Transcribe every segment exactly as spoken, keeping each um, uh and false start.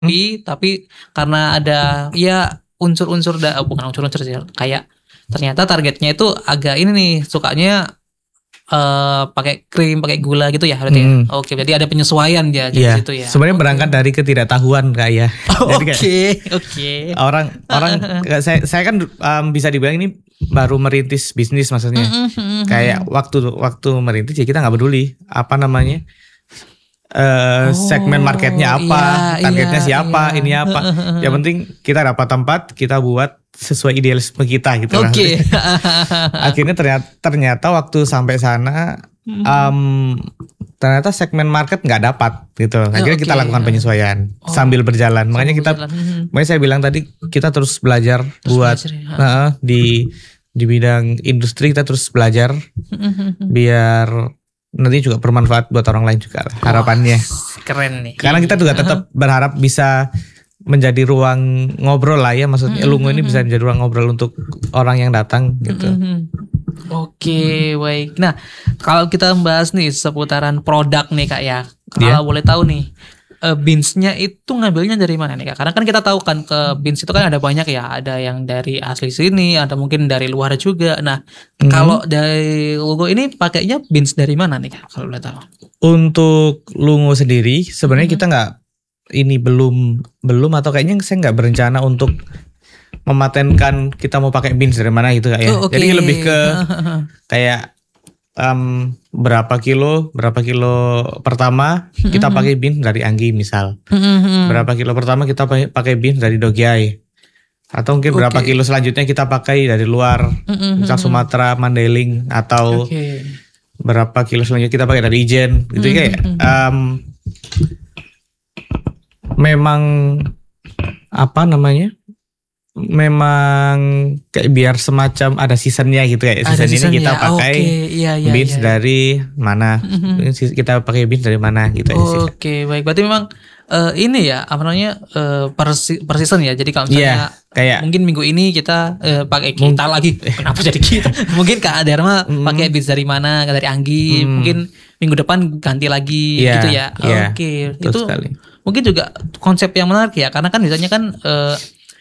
kopi, hmm. tapi karena ada ya unsur-unsur da, bukan unsur-unsur sih, kayak ternyata targetnya itu agak ini nih, sukanya Uh, pakai krim, pakai gula gitu ya berarti hmm. ya. Oke, jadi ada penyesuaian ya di yeah. situ ya. Sebenarnya okay. berangkat dari ketidaktahuan Kak ya. Oke, oke. Orang orang saya saya kan um, bisa dibilang ini baru merintis bisnis maksudnya. Mm-hmm. Kayak waktu waktu merintis ya kita nggak peduli apa namanya. Uh, oh, segmen marketnya apa, iya, targetnya iya, siapa, iya. ini apa. Yang penting kita dapat tempat, kita buat sesuai idealisme kita gitu. Oke. Okay. Akhirnya ternyata ternyata waktu sampai sana um, ternyata segmen market nggak dapat gitu. Akhirnya okay. kita lakukan penyesuaian oh. sambil berjalan. Makanya kita, berjalan. makanya saya bilang tadi kita terus belajar terus buat belajar, ya. uh, di di bidang industri kita terus belajar biar nanti juga bermanfaat buat orang lain juga harapannya. Oh, keren nih. Karena kita juga tetap berharap bisa menjadi ruang ngobrol lah ya, maksudnya mm-hmm. Lungo ini bisa menjadi ruang ngobrol untuk orang yang datang gitu. Mm-hmm. Oke, baik. Nah, kalau kita membahas nih seputaran produk nih Kak ya. Kalau yeah. boleh tahu nih, uh, beans-nya itu ngambilnya dari mana nih Kak? Karena kan kita tahu kan ke beans itu kan ada banyak ya, ada yang dari asli sini, ada mungkin dari luar juga. Nah, mm-hmm. kalau dari Lungo ini pakainya beans dari mana nih Kak? Kalau boleh tahu. Untuk Lungo sendiri sebenarnya mm-hmm. kita nggak ini belum belum atau kayaknya saya nggak berencana untuk mematenkan kita mau pakai beans dari mana gitu Kak ya. Oh, okay. Jadi lebih ke kayak um, berapa kilo berapa kilo pertama kita pakai beans dari Anggi misal. Berapa kilo pertama kita pakai beans dari Dogiai. Atau mungkin okay. berapa kilo selanjutnya kita pakai dari luar, misal Sumatera, Mandailing, atau okay. berapa kilo selanjutnya kita pakai dari Ijen. Gitu kayak um, memang apa namanya? Memang kayak biar semacam ada seasonnya gitu kayak season, season ini kita pakai okay. iya, iya, beans iya. dari mana? Mm-hmm. Kita pakai beans dari mana gitu aja. Oke, okay, baik. Berarti memang uh, ini ya apa namanya uh, per, per season ya. Jadi kalau misalnya yeah, kayak mungkin minggu ini kita uh, pakai kita mung- lagi. Kenapa jadi kita? Mungkin Kak Dharma mm. pakai beans dari mana? Dari Anggi. Mm. Mungkin minggu depan ganti lagi yeah, gitu ya. Yeah, Oke, okay. Itu sekali. Mungkin juga konsep yang menarik ya. Karena kan biasanya kan uh,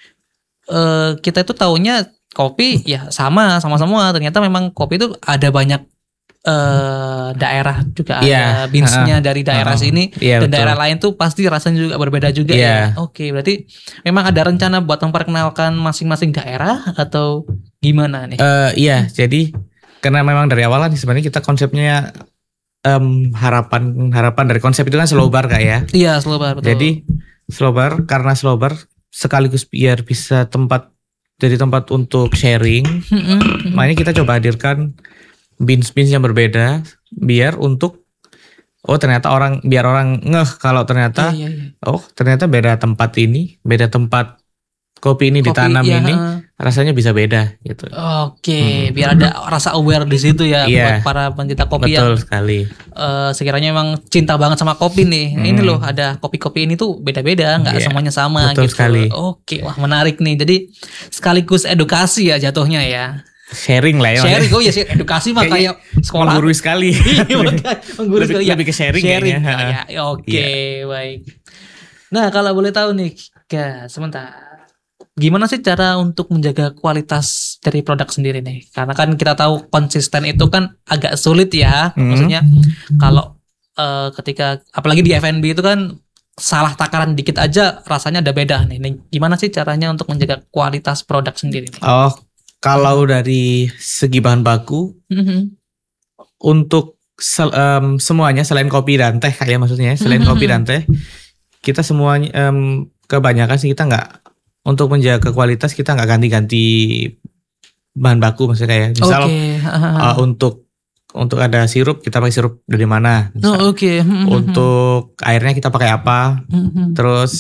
uh, kita itu taunya kopi ya sama sama semua. Ternyata memang kopi itu ada banyak uh, daerah juga yeah. ada beansnya uh, dari daerah uh, sini yeah, dan betul. Daerah lain tuh pasti rasanya juga berbeda juga yeah. ya. Oke, berarti memang ada rencana buat memperkenalkan masing-masing daerah atau gimana nih? Uh, iya, jadi karena memang dari awal kan sebenarnya kita konsepnya um, harapan harapan dari konsep itu kan slow bar Kak ya. Iya, slow bar betul. Jadi slow bar karena slow bar sekaligus biar bisa tempat jadi tempat untuk sharing. Mm-hmm. Makanya kita coba hadirkan beans-beans yang berbeda biar untuk oh ternyata orang biar orang ngeh kalau ternyata yeah, yeah, yeah. oh ternyata beda tempat ini, beda tempat kopi ini kopi, ditanam ya. Ini rasanya bisa beda gitu. Oke, hmm. biar ada rasa aware di situ ya yeah. buat para pencinta kopi. Betul yang sekali. Uh, sekiranya memang cinta banget sama kopi nih. Hmm. Ini loh ada kopi-kopi ini tuh beda-beda, nggak yeah. semuanya sama. Betul gitu. sekali. Oke, wah menarik nih. Jadi sekaligus edukasi ya jatuhnya ya. Sharing lah ya. Sharing, oh ya edukasi mah kayak sekolah. Menggurui sekali. Menggurui sekali ya. Lebih ke sharing, sharing ya. ya. Oke, yeah. baik. Nah kalau boleh tahu nih, Kak, sebentar. Gimana sih cara untuk menjaga kualitas dari produk sendiri nih? Karena kan kita tahu konsisten itu kan agak sulit ya. Hmm. Maksudnya kalau uh, ketika apalagi di F and B itu kan salah takaran dikit aja rasanya ada beda nih. Nih gimana sih caranya untuk menjaga kualitas produk sendiri nih? Oh, kalau dari segi bahan baku mm-hmm. untuk sel, um, semuanya selain kopi dan teh kayak maksudnya selain mm-hmm. kopi dan teh kita semuanya um, kebanyakan sih kita nggak untuk menjaga kualitas kita nggak ganti-ganti bahan baku maksudnya kayak misal okay. uh, untuk untuk ada sirup kita pakai sirup dari mana misal. Oh, oke. Okay. Untuk airnya kita pakai apa terus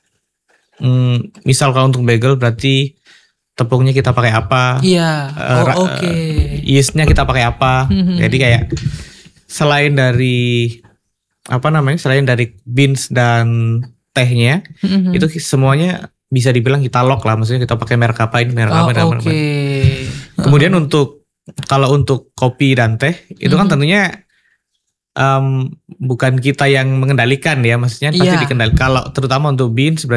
mm, misal kalau untuk bagel berarti tepungnya kita pakai apa iya yeah. oh, oke okay. yeastnya kita pakai apa jadi kayak selain dari apa namanya selain dari beans dan tehnya mm-hmm. itu semuanya bisa dibilang kita lock lah, maksudnya kita pakai merek apa ini merek oh, apa dan okay. apa. Kemudian uh-huh. untuk kalau untuk kopi dan teh itu uh-huh. kan tentunya um, bukan kita yang mengendalikan ya, maksudnya pasti Iya. dikendalikan. Kalau terutama untuk beans